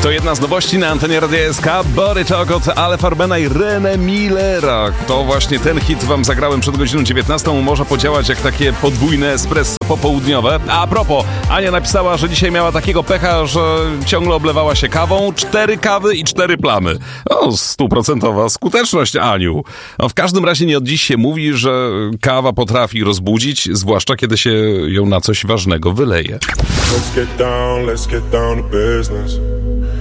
To jedna z nowości na antenie Radia SK. Body Talk od Ale Farbena i René Millera. To właśnie ten hit wam zagrałem przed godziną 19. Może podziałać jak takie podwójne espresso popołudniowe. A propos, Ania napisała, że dzisiaj miała takiego pecha, że ciągle oblewała się kawą. 4 kawy i 4 plamy. O, 100% skuteczność, Aniu. No, w każdym razie nie od dziś się mówi, że kawa potrafi rozbudzić, zwłaszcza kiedy się ją na coś ważnego wyleje. Let's get down to business.